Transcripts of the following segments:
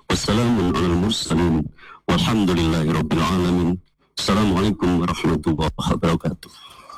Wassalamun ala mursalin. Walhamdulillahi rabbil alamin. Assalamualaikum warahmatullahi wabarakatuh.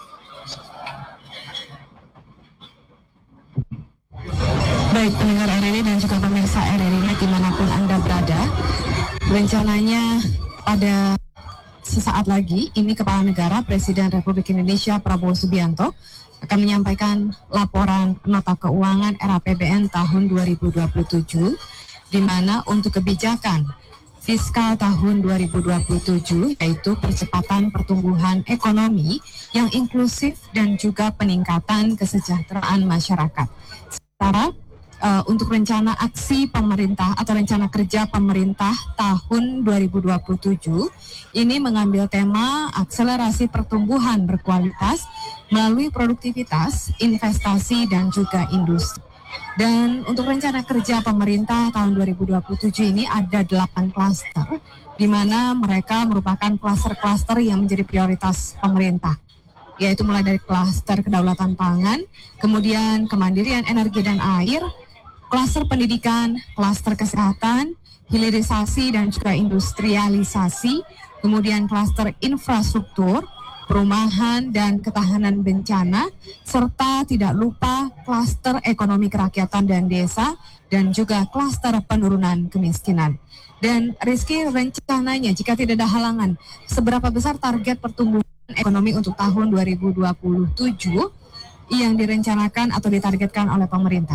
Baik pendengar RRI dan juga pemirsa RRI dimanapun Anda berada, rencananya pada sesaat lagi ini Kepala Negara Presiden Republik Indonesia Prabowo Subianto akan menyampaikan laporan nota keuangan RAPBN tahun 2027, di mana untuk kebijakan fiskal tahun 2027 yaitu percepatan pertumbuhan ekonomi yang inklusif dan juga peningkatan kesejahteraan masyarakat. Sementara untuk rencana aksi pemerintah atau rencana kerja pemerintah tahun 2027 ini mengambil tema akselerasi pertumbuhan berkualitas melalui produktivitas, investasi dan juga industri. Dan untuk rencana kerja pemerintah tahun 2027 ini ada 8 klaster, di mana mereka merupakan klaster-klaster yang menjadi prioritas pemerintah, yaitu mulai dari klaster kedaulatan pangan, kemudian kemandirian energi dan air, klaster pendidikan, klaster kesehatan, hilirisasi dan juga industrialisasi, kemudian klaster infrastruktur, perumahan dan ketahanan bencana, serta tidak lupa klaster ekonomi kerakyatan dan desa, dan juga klaster penurunan kemiskinan. Dan Rizky, rencananya jika tidak ada halangan, seberapa besar target pertumbuhan ekonomi untuk tahun 2027 yang direncanakan atau ditargetkan oleh pemerintah?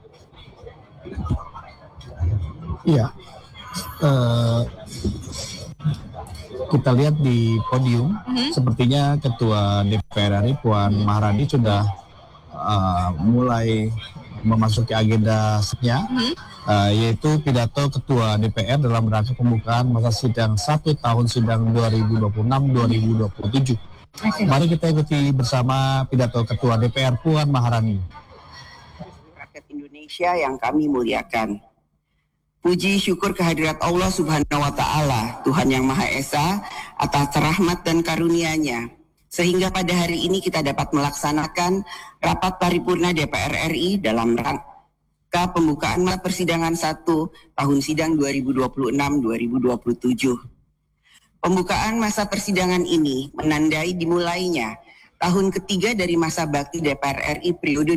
Iya, kita lihat di podium, sepertinya Ketua DPR RI Puan Maharani sudah mulai memasuki agendanya, yaitu pidato Ketua DPR dalam rangka pembukaan masa sidang 1 tahun sidang 2026-2027. Mari kita ikuti bersama pidato Ketua DPR Puan Maharani. Rakyat Indonesia yang kami muliakan. Puji syukur kehadirat Allah Subhanahu wa Ta'ala, Tuhan yang Maha Esa, atas rahmat dan karunia-Nya, sehingga pada hari ini kita dapat melaksanakan rapat paripurna DPR RI dalam rangka pembukaan masa persidangan 1 tahun sidang 2026-2027. Pembukaan masa persidangan ini menandai dimulainya tahun ketiga dari masa bakti DPR RI periode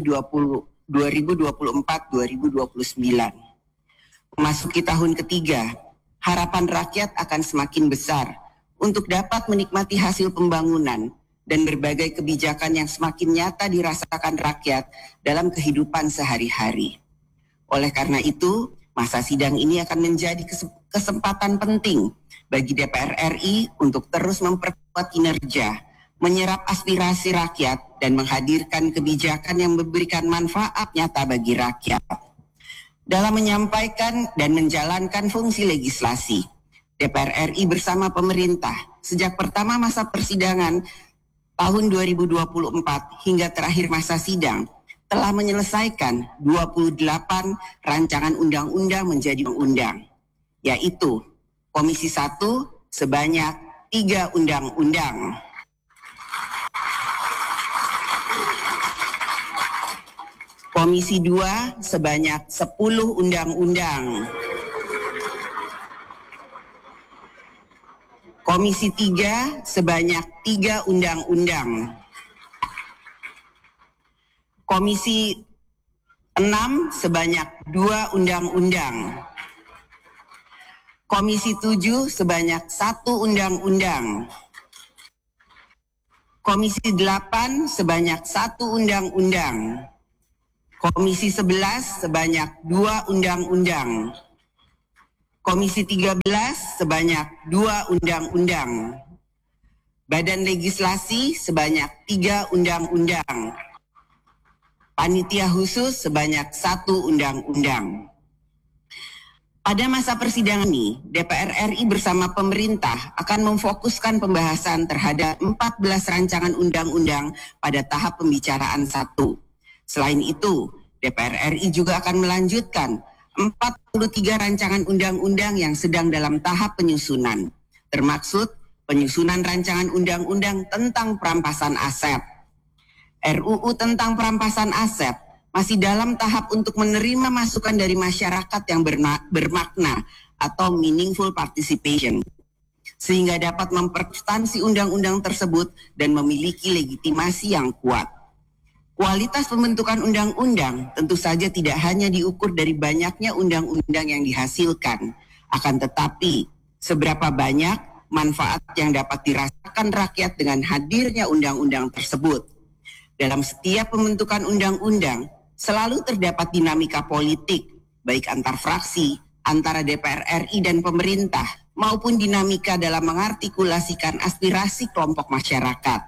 2024-2029. Memasuki tahun ketiga, harapan rakyat akan semakin besar untuk dapat menikmati hasil pembangunan dan berbagai kebijakan yang semakin nyata dirasakan rakyat dalam kehidupan sehari-hari. Oleh karena itu, masa sidang ini akan menjadi kesempatan penting bagi DPR RI untuk terus memperkuat kinerja, menyerap aspirasi rakyat, dan menghadirkan kebijakan yang memberikan manfaat nyata bagi rakyat. Dalam menyampaikan dan menjalankan fungsi legislasi, DPR RI bersama pemerintah sejak pertama masa persidangan tahun 2024 hingga terakhir masa sidang telah menyelesaikan 28 rancangan undang-undang menjadi undang-undang, yaitu Komisi 1 sebanyak 3 undang-undang, Komisi 2 sebanyak 10 undang-undang, Komisi 3 sebanyak 3 undang-undang, Komisi 6 sebanyak 2 undang-undang, Komisi 7 sebanyak 1 undang-undang, Komisi 8 sebanyak 1 undang-undang, Komisi 11 sebanyak 2 undang-undang, Komisi 13 sebanyak 2 undang-undang, Badan Legislasi sebanyak 3 undang-undang, Panitia Khusus sebanyak 1 undang-undang. Pada masa persidangan ini, DPR RI bersama pemerintah akan memfokuskan pembahasan terhadap 14 rancangan undang-undang pada tahap pembicaraan 1. Selain itu, DPR RI juga akan melanjutkan 43 rancangan undang-undang yang sedang dalam tahap penyusunan, termaksud penyusunan rancangan undang-undang tentang perampasan aset. RUU tentang perampasan aset masih dalam tahap untuk menerima masukan dari masyarakat yang bermakna atau meaningful participation, sehingga dapat mempersubstansi undang-undang tersebut dan memiliki legitimasi yang kuat. Kualitas pembentukan undang-undang tentu saja tidak hanya diukur dari banyaknya undang-undang yang dihasilkan, akan tetapi seberapa banyak manfaat yang dapat dirasakan rakyat dengan hadirnya undang-undang tersebut. Dalam setiap pembentukan undang-undang selalu terdapat dinamika politik, baik antar fraksi, antara DPR RI dan pemerintah, maupun dinamika dalam mengartikulasikan aspirasi kelompok masyarakat.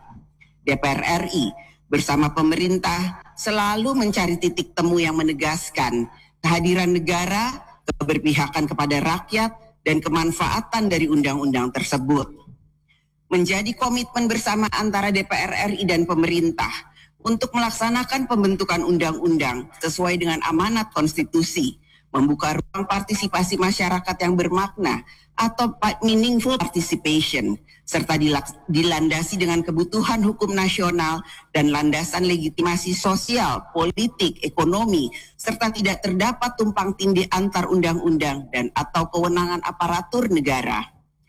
DPR RI bersama pemerintah selalu mencari titik temu yang menegaskan kehadiran negara, keberpihakan kepada rakyat, dan kemanfaatan dari undang-undang tersebut. Menjadi komitmen bersama antara DPR RI dan pemerintah untuk melaksanakan pembentukan undang-undang sesuai dengan amanat konstitusi, membuka ruang partisipasi masyarakat yang bermakna atau meaningful participation, serta dilandasi dengan kebutuhan hukum nasional dan landasan legitimasi sosial, politik, ekonomi, serta tidak terdapat tumpang tindih antar undang-undang dan atau kewenangan aparatur negara.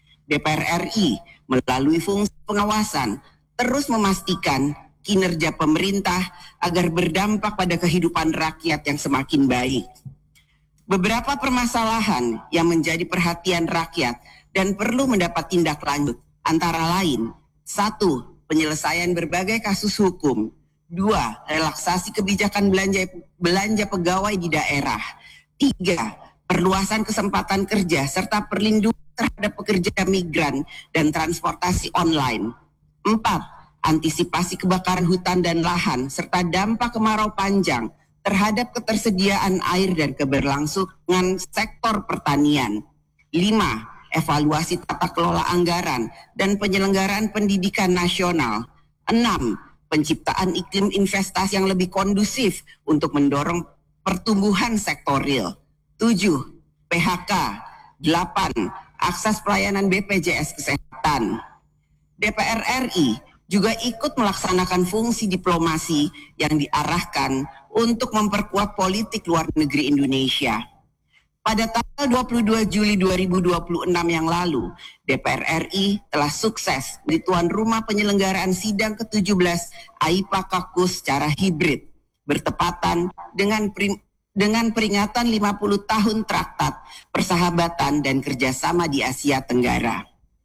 DPR RI melalui fungsi pengawasan terus memastikan kinerja pemerintah agar berdampak pada kehidupan rakyat yang semakin baik. Beberapa permasalahan yang menjadi perhatian rakyat dan perlu mendapat tindak lanjut antara lain: 1. Penyelesaian berbagai kasus hukum. 2. Relaksasi kebijakan belanja pegawai di daerah. 3. Perluasan kesempatan kerja serta perlindungan terhadap pekerja migran dan transportasi online. 4. Antisipasi kebakaran hutan dan lahan serta dampak kemarau panjang terhadap ketersediaan air dan keberlangsungan sektor pertanian. 5. Evaluasi tata kelola anggaran dan penyelenggaraan pendidikan nasional. 6. Penciptaan iklim investasi yang lebih kondusif untuk mendorong pertumbuhan sektor real. 7. PHK. 8. Akses pelayanan BPJS Kesehatan. DPR RI juga ikut melaksanakan fungsi diplomasi yang diarahkan untuk memperkuat politik luar negeri Indonesia. Pada tanggal 22 Juli 2026 yang lalu, DPR RI telah sukses menjadi tuan rumah penyelenggaraan sidang ke-17 AIPA Kaukus secara hibrid, bertepatan dengan peringatan 50 tahun Traktat Persahabatan dan Kerjasama di Asia Tenggara.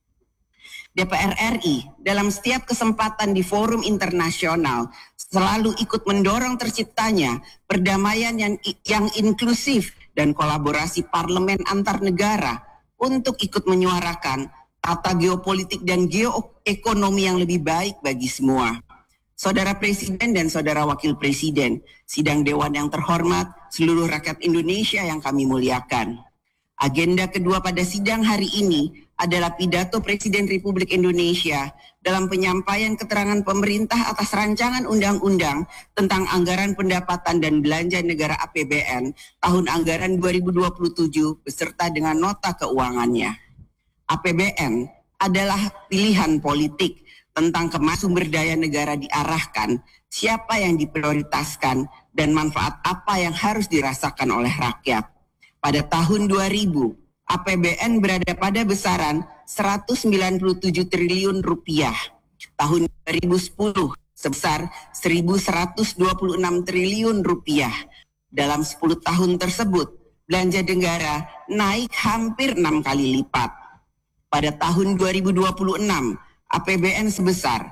DPR RI dalam setiap kesempatan di forum internasional selalu ikut mendorong terciptanya perdamaian yang inklusif dan kolaborasi parlemen antar negara untuk ikut menyuarakan tata geopolitik dan geoekonomi yang lebih baik bagi semua. Saudara Presiden dan Saudara Wakil Presiden, sidang Dewan yang terhormat, seluruh rakyat Indonesia yang kami muliakan. Agenda kedua pada sidang hari ini adalah pidato Presiden Republik Indonesia dalam penyampaian keterangan pemerintah atas rancangan undang-undang tentang anggaran pendapatan dan belanja negara APBN tahun anggaran 2027 beserta dengan nota keuangannya. APBN adalah pilihan politik tentang kemana sumber daya negara diarahkan, siapa yang diprioritaskan, dan manfaat apa yang harus dirasakan oleh rakyat. Pada tahun 2000, APBN berada pada besaran 197 triliun rupiah. Tahun 2010 sebesar 1.126 triliun rupiah. Dalam 10 tahun tersebut, belanja negara naik hampir 6 kali lipat. Pada tahun 2026, APBN sebesar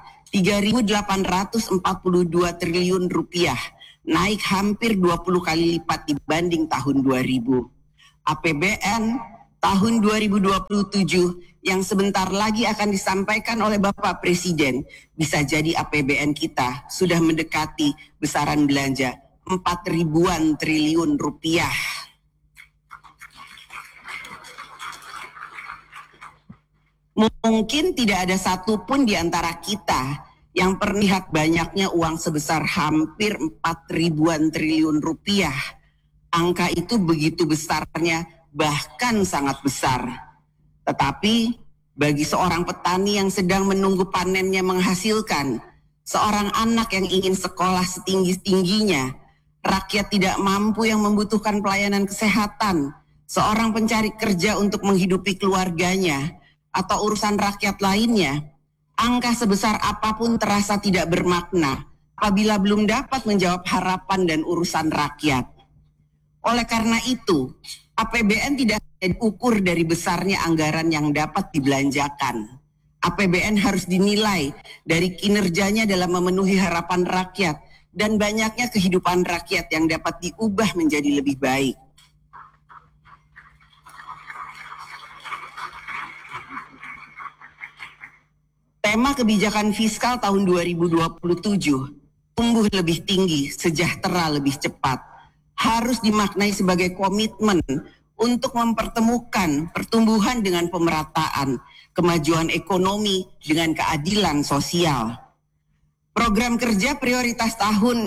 3.842 triliun rupiah, naik hampir 20 kali lipat dibanding tahun 2000. APBN tahun 2027 yang sebentar lagi akan disampaikan oleh Bapak Presiden, bisa jadi APBN kita sudah mendekati besaran belanja 4.000-an triliun rupiah. Mungkin tidak ada satupun di antara kita yang pernah lihat banyaknya uang sebesar hampir 4.000-an triliun rupiah. Angka itu begitu besarnya, bahkan sangat besar. Tetapi bagi seorang petani yang sedang menunggu panennya menghasilkan, seorang anak yang ingin sekolah setinggi-tingginya, rakyat tidak mampu yang membutuhkan pelayanan kesehatan, seorang pencari kerja untuk menghidupi keluarganya, atau urusan rakyat lainnya, angka sebesar apapun terasa tidak bermakna apabila belum dapat menjawab harapan dan urusan rakyat. Oleh karena itu, APBN tidak diukur dari besarnya anggaran yang dapat dibelanjakan. APBN harus dinilai dari kinerjanya dalam memenuhi harapan rakyat dan banyaknya kehidupan rakyat yang dapat diubah menjadi lebih baik. Tema kebijakan fiskal tahun 2027, tumbuh lebih tinggi, sejahtera lebih cepat, harus dimaknai sebagai komitmen untuk mempertemukan pertumbuhan dengan pemerataan, kemajuan ekonomi dengan keadilan sosial. Program kerja prioritas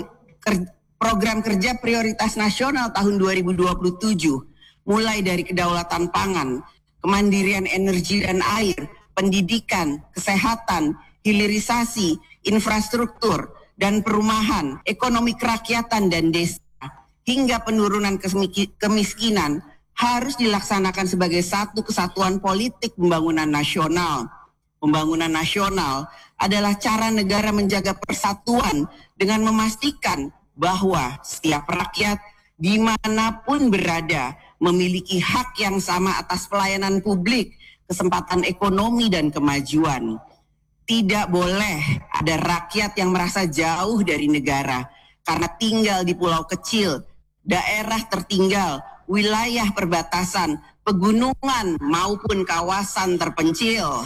nasional tahun 2027, mulai dari kedaulatan pangan, kemandirian energi dan air, pendidikan, kesehatan, hilirisasi, infrastruktur, dan perumahan, ekonomi kerakyatan dan desa, hingga penurunan kemiskinan harus dilaksanakan sebagai satu kesatuan politik pembangunan nasional. Pembangunan nasional adalah cara negara menjaga persatuan dengan memastikan bahwa setiap rakyat dimanapun berada memiliki hak yang sama atas pelayanan publik, kesempatan ekonomi dan kemajuan. Tidak boleh ada rakyat yang merasa jauh dari negara karena tinggal di pulau kecil, daerah tertinggal, wilayah perbatasan, pegunungan maupun kawasan terpencil.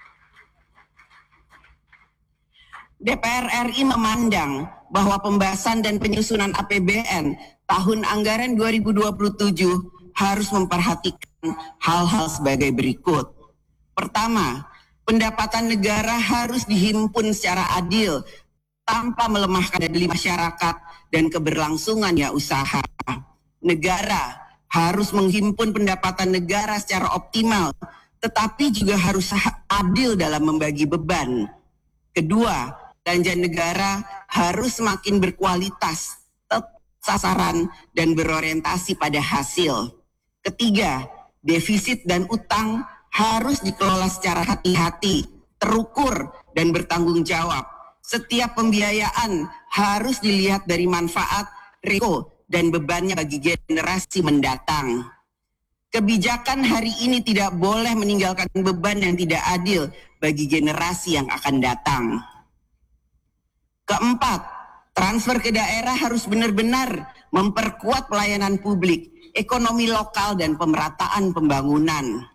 DPR RI memandang bahwa pembahasan dan penyusunan APBN tahun anggaran 2027 harus memperhatikan hal-hal sebagai berikut. Pertama, pendapatan negara harus dihimpun secara adil tanpa melemahkan daya beli masyarakat dan keberlangsungan usaha. Negara harus menghimpun pendapatan negara secara optimal, tetapi juga harus adil dalam membagi beban. Kedua, belanja negara harus semakin berkualitas, tepat sasaran, dan berorientasi pada hasil. Ketiga, defisit dan utang harus dikelola secara hati-hati, terukur, dan bertanggung jawab. Setiap pembiayaan harus dilihat dari manfaat, risiko, dan bebannya bagi generasi mendatang. Kebijakan hari ini tidak boleh meninggalkan beban yang tidak adil bagi generasi yang akan datang. Keempat, transfer ke daerah harus benar-benar memperkuat pelayanan publik, ekonomi lokal, dan pemerataan pembangunan.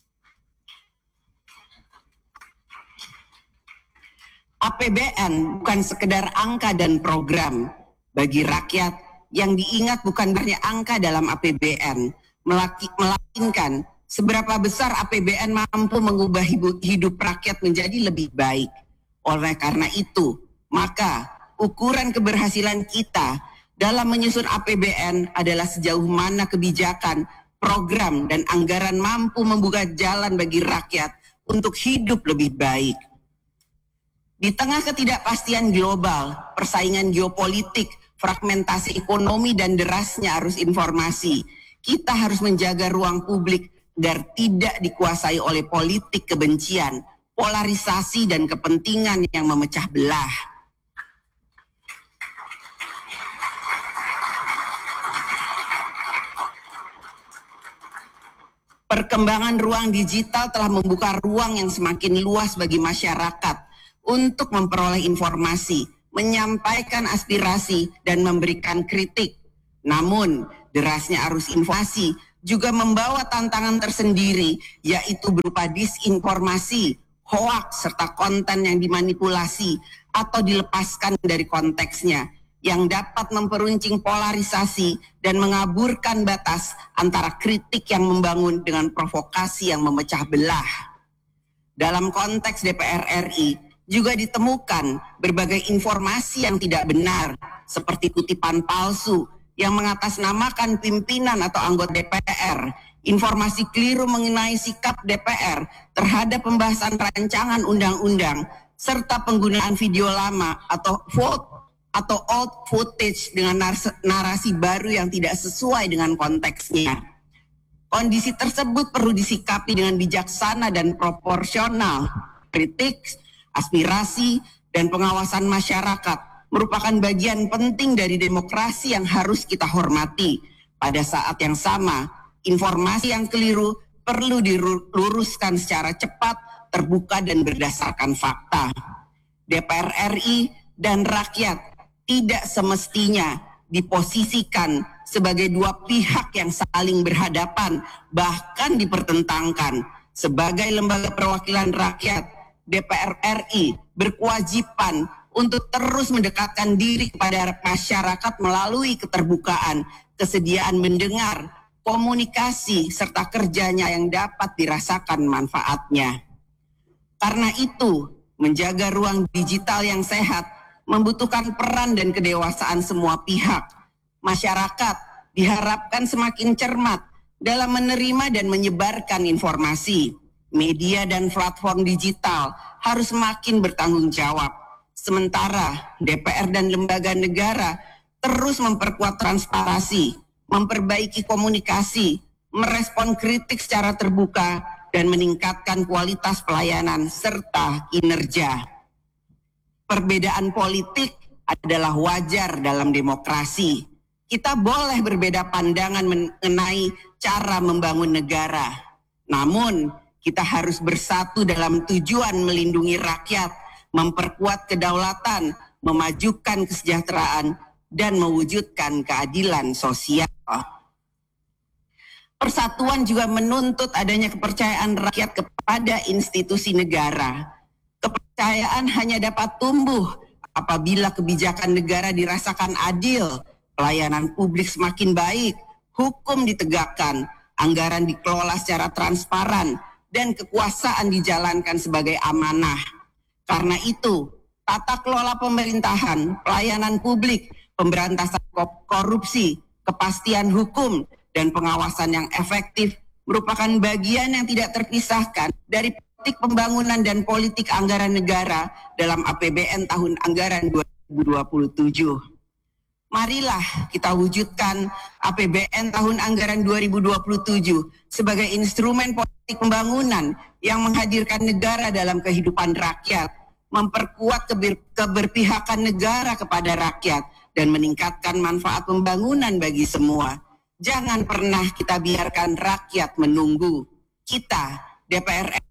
APBN bukan sekedar angka dan program. Bagi rakyat, yang diingat bukan banyak angka dalam APBN, melainkan seberapa besar APBN mampu mengubah hidup rakyat menjadi lebih baik. Oleh karena itu, maka ukuran keberhasilan kita dalam menyusun APBN adalah sejauh mana kebijakan, program, dan anggaran mampu membuka jalan bagi rakyat untuk hidup lebih baik. Di tengah ketidakpastian global, persaingan geopolitik, fragmentasi ekonomi, dan derasnya arus informasi, kita harus menjaga ruang publik agar tidak dikuasai oleh politik kebencian, polarisasi, dan kepentingan yang memecah belah. Perkembangan ruang digital telah membuka ruang yang semakin luas bagi masyarakat untuk memperoleh informasi, menyampaikan aspirasi, dan memberikan kritik. Namun, derasnya arus informasi juga membawa tantangan tersendiri, yaitu berupa disinformasi, hoaks, serta konten yang dimanipulasi atau dilepaskan dari konteksnya, yang dapat memperuncing polarisasi dan mengaburkan batas antara kritik yang membangun dengan provokasi yang memecah belah. Dalam konteks DPR RI, juga ditemukan berbagai informasi yang tidak benar, seperti kutipan palsu yang mengatasnamakan pimpinan atau anggota DPR, informasi keliru mengenai sikap DPR terhadap pembahasan rancangan undang-undang, serta penggunaan video lama atau old footage dengan narasi baru yang tidak sesuai dengan konteksnya. Kondisi tersebut perlu disikapi dengan bijaksana dan proporsional. Kritik, aspirasi, dan pengawasan masyarakat merupakan bagian penting dari demokrasi yang harus kita hormati. Pada saat yang sama, informasi yang keliru perlu diluruskan secara cepat, terbuka, dan berdasarkan fakta. DPR RI dan rakyat tidak semestinya diposisikan sebagai dua pihak yang saling berhadapan, bahkan dipertentangkan. Sebagai lembaga perwakilan rakyat, DPR RI berkewajiban untuk terus mendekatkan diri kepada masyarakat melalui keterbukaan, kesediaan mendengar, komunikasi, serta kerjanya yang dapat dirasakan manfaatnya. Karena itu, menjaga ruang digital yang sehat membutuhkan peran dan kedewasaan semua pihak. Masyarakat diharapkan semakin cermat dalam menerima dan menyebarkan informasi. Media dan platform digital harus semakin bertanggung jawab. Sementara DPR dan lembaga negara terus memperkuat transparansi, memperbaiki komunikasi, merespon kritik secara terbuka, dan meningkatkan kualitas pelayanan serta kinerja. Perbedaan politik adalah wajar dalam demokrasi. Kita boleh berbeda pandangan mengenai cara membangun negara. Namun, kita harus bersatu dalam tujuan melindungi rakyat, memperkuat kedaulatan, memajukan kesejahteraan, dan mewujudkan keadilan sosial. Persatuan juga menuntut adanya kepercayaan rakyat kepada institusi negara. Kepercayaan hanya dapat tumbuh apabila kebijakan negara dirasakan adil, pelayanan publik semakin baik, hukum ditegakkan, anggaran dikelola secara transparan, dan kekuasaan dijalankan sebagai amanah. Karena itu, tata kelola pemerintahan, pelayanan publik, pemberantasan korupsi, kepastian hukum, dan pengawasan yang efektif merupakan bagian yang tidak terpisahkan dari politik pembangunan dan politik anggaran negara dalam APBN tahun anggaran 2027. Marilah kita wujudkan APBN tahun anggaran 2027 sebagai instrumen politik pembangunan yang menghadirkan negara dalam kehidupan rakyat, memperkuat keberpihakan negara kepada rakyat, dan meningkatkan manfaat pembangunan bagi semua. Jangan pernah kita biarkan rakyat menunggu. Kita, DPR